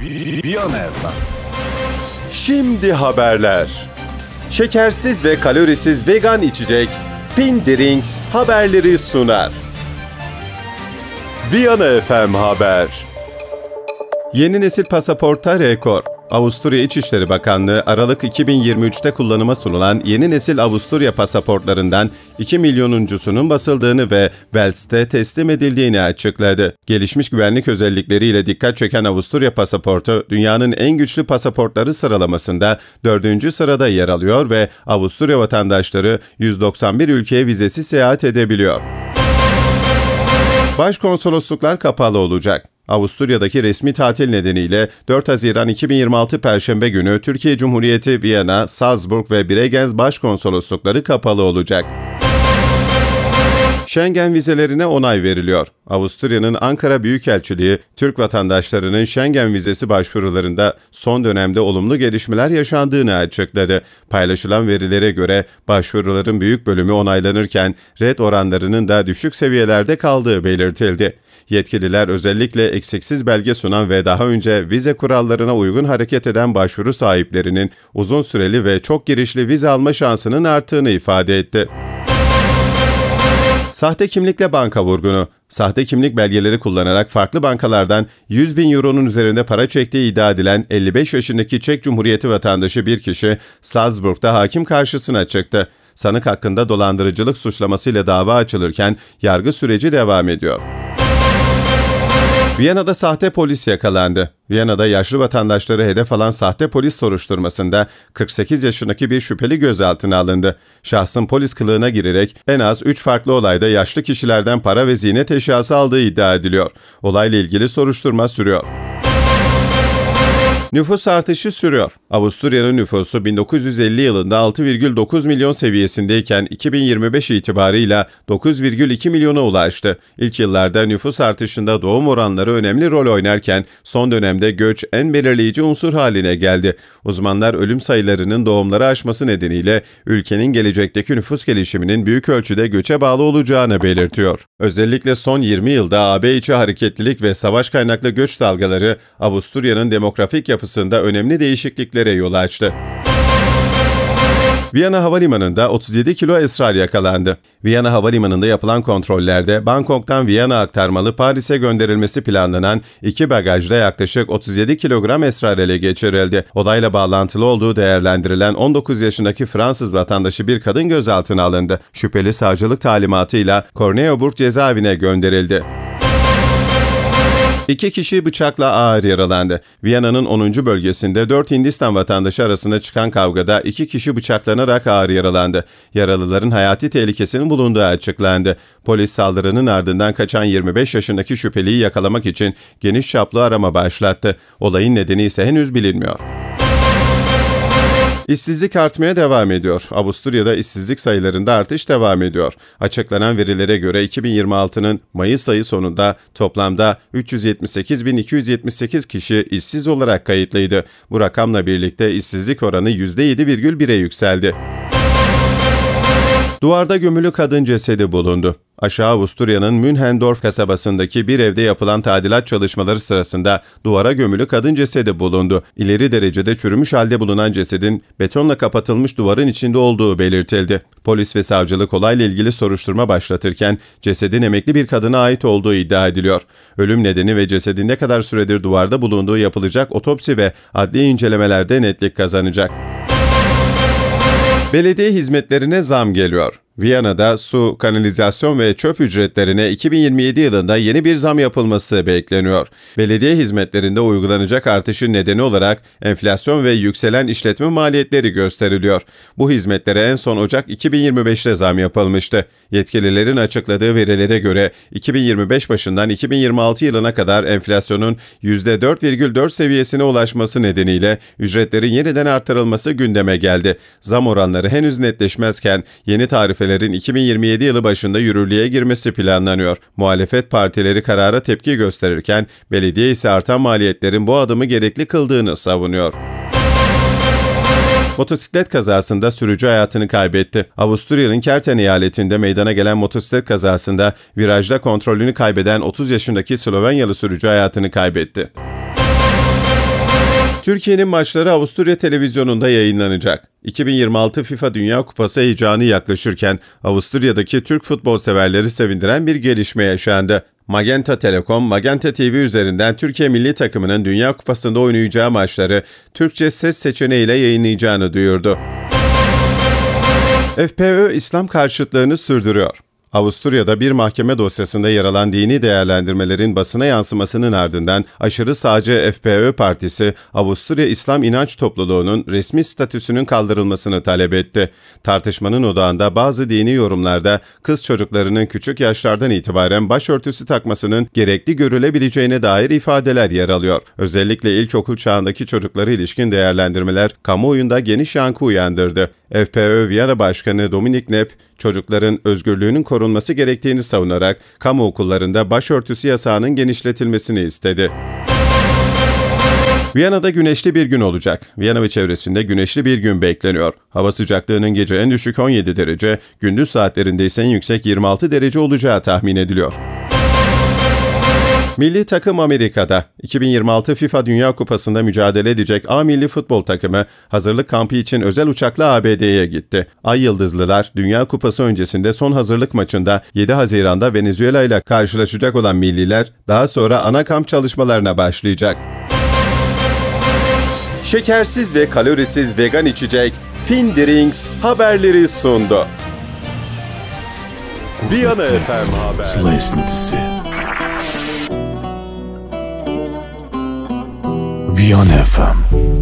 Viyana FM. Şimdi haberler. Şekersiz ve kalorisiz vegan içecek Pindrinks haberleri sunar. Viyana FM Haber. Yeni nesil pasaportta rekor. Avusturya İçişleri Bakanlığı, Aralık 2023'te kullanıma sunulan yeni nesil Avusturya pasaportlarından 2 milyonuncusunun basıldığını ve Wales'te teslim edildiğini açıkladı. Gelişmiş güvenlik özellikleriyle dikkat çeken Avusturya pasaportu, dünyanın en güçlü pasaportları sıralamasında 4. sırada yer alıyor ve Avusturya vatandaşları 191 ülkeye vizesiz seyahat edebiliyor. Başkonsolosluklar kapalı olacak. Avusturya'daki resmi tatil nedeniyle 4 Haziran 2026 Perşembe günü Türkiye Cumhuriyeti Viyana, Salzburg ve Bregenz başkonsoloslukları kapalı olacak. Schengen vizelerine onay veriliyor. Avusturya'nın Ankara Büyükelçiliği, Türk vatandaşlarının Schengen vizesi başvurularında son dönemde olumlu gelişmeler yaşandığını açıkladı. Paylaşılan verilere göre başvuruların büyük bölümü onaylanırken red oranlarının da düşük seviyelerde kaldığı belirtildi. Yetkililer özellikle eksiksiz belge sunan ve daha önce vize kurallarına uygun hareket eden başvuru sahiplerinin uzun süreli ve çok girişli vize alma şansının arttığını ifade etti. Sahte kimlikle banka vurgunu. Sahte kimlik belgeleri kullanarak farklı bankalardan 100 bin euronun üzerinde para çektiği iddia edilen 55 yaşındaki Çek Cumhuriyeti vatandaşı bir kişi Salzburg'da hakim karşısına çıktı. Sanık hakkında dolandırıcılık suçlamasıyla dava açılırken yargı süreci devam ediyor. Viyana'da sahte polis yakalandı. Viyana'da yaşlı vatandaşları hedef alan sahte polis soruşturmasında 48 yaşındaki bir şüpheli gözaltına alındı. Şahsın polis kılığına girerek en az 3 farklı olayda yaşlı kişilerden para ve ziynet eşyası aldığı iddia ediliyor. Olayla ilgili soruşturma sürüyor. Nüfus artışı sürüyor. Avusturya'nın nüfusu 1950 yılında 6,9 milyon seviyesindeyken 2025 itibarıyla 9,2 milyona ulaştı. İlk yıllarda nüfus artışında doğum oranları önemli rol oynarken son dönemde göç en belirleyici unsur haline geldi. Uzmanlar ölüm sayılarının doğumları aşması nedeniyle ülkenin gelecekteki nüfus gelişiminin büyük ölçüde göçe bağlı olacağını belirtiyor. Özellikle son 20 yılda AB içi hareketlilik ve savaş kaynaklı göç dalgaları Avusturya'nın demografik yapısında önemli değişikliklere yol açtı. Viyana Havalimanı'nda 37 kilo esrar yakalandı. Viyana Havalimanı'nda yapılan kontrollerde Bangkok'tan Viyana aktarmalı Paris'e gönderilmesi planlanan 2 bagajda yaklaşık 37 kilogram esrar ele geçirildi. Olayla bağlantılı olduğu değerlendirilen 19 yaşındaki Fransız vatandaşı bir kadın gözaltına alındı. Şüpheli savcılık talimatıyla Korneoburg cezaevine gönderildi. 2 kişi bıçakla ağır yaralandı. Viyana'nın 10. bölgesinde 4 Hindistan vatandaşı arasında çıkan kavgada 2 kişi bıçaklanarak ağır yaralandı. Yaralıların hayati tehlikesinin bulunduğu açıklandı. Polis saldırının ardından kaçan 25 yaşındaki şüpheliyi yakalamak için geniş çaplı arama başlattı. Olayın nedeni ise henüz bilinmiyor. İşsizlik artmaya devam ediyor. Avusturya'da işsizlik sayılarında artış devam ediyor. Açıklanan verilere göre 2026'nın Mayıs ayı sonunda toplamda 378.278 kişi işsiz olarak kayıtlıydı. Bu rakamla birlikte işsizlik oranı %7,1'e yükseldi. Duvarda gömülü kadın cesedi bulundu. Aşağı Avusturya'nın Münhendorf kasabasındaki bir evde yapılan tadilat çalışmaları sırasında duvara gömülü kadın cesedi bulundu. İleri derecede çürümüş halde bulunan cesedin betonla kapatılmış duvarın içinde olduğu belirtildi. Polis ve savcılık olayla ilgili soruşturma başlatırken cesedin emekli bir kadına ait olduğu iddia ediliyor. Ölüm nedeni ve cesedin ne kadar süredir duvarda bulunduğu yapılacak otopsi ve adli incelemelerde netlik kazanacak. Belediye hizmetlerine zam geliyor. Viyana'da su, kanalizasyon ve çöp ücretlerine 2027 yılında yeni bir zam yapılması bekleniyor. Belediye hizmetlerinde uygulanacak artışın nedeni olarak enflasyon ve yükselen işletme maliyetleri gösteriliyor. Bu hizmetlere en son Ocak 2025'te zam yapılmıştı. Yetkililerin açıkladığı verilere göre 2025 başından 2026 yılına kadar enflasyonun %4,4 seviyesine ulaşması nedeniyle ücretlerin yeniden artırılması gündeme geldi. Zam oranları henüz netleşmezken yeni tarifelerin 2027 yılı başında yürürlüğe girmesi planlanıyor. Muhalefet partileri karara tepki gösterirken belediye ise artan maliyetlerin bu adımı gerekli kıldığını savunuyor. Motosiklet kazasında sürücü hayatını kaybetti. Avusturya'nın Kerten eyaletinde meydana gelen motosiklet kazasında virajda kontrolünü kaybeden 30 yaşındaki Slovenyalı sürücü hayatını kaybetti. Türkiye'nin maçları Avusturya televizyonunda yayınlanacak. 2026 FIFA Dünya Kupası heyecanı yaklaşırken Avusturya'daki Türk futbol severleri sevindiren bir gelişme yaşandı. Magenta Telekom, Magenta TV üzerinden Türkiye milli takımının Dünya Kupası'nda oynayacağı maçları Türkçe ses seçeneğiyle yayınlayacağını duyurdu. FPÖ İslam karşıtlığını sürdürüyor. Avusturya'da bir mahkeme dosyasında yer alan dini değerlendirmelerin basına yansımasının ardından aşırı sağcı FPÖ partisi, Avusturya İslam İnanç Topluluğu'nun resmi statüsünün kaldırılmasını talep etti. Tartışmanın odağında bazı dini yorumlarda kız çocuklarının küçük yaşlardan itibaren başörtüsü takmasının gerekli görülebileceğine dair ifadeler yer alıyor. Özellikle ilkokul çağındaki çocuklara ilişkin değerlendirmeler kamuoyunda geniş yankı uyandırdı. FPÖ Viyana Başkanı Dominik Knepp, çocukların özgürlüğünün korunması gerektiğini savunarak kamu okullarında başörtüsü yasağının genişletilmesini istedi. Viyana'da güneşli bir gün olacak. Viyana ve çevresinde güneşli bir gün bekleniyor. Hava sıcaklığının gece en düşük 17 derece, gündüz saatlerinde ise en yüksek 26 derece olacağı tahmin ediliyor. Milli takım Amerika'da. 2026 FIFA Dünya Kupası'nda mücadele edecek A milli futbol takımı hazırlık kampı için özel uçakla ABD'ye gitti. Ay Yıldızlılar Dünya Kupası öncesinde son hazırlık maçında 7 Haziran'da Venezuela ile karşılaşacak olan milliler daha sonra ana kamp çalışmalarına başlayacak. Şekersiz ve kalorisiz vegan içecek Pindirings haberleri sundu. Viyana FM Haber. Viyana FM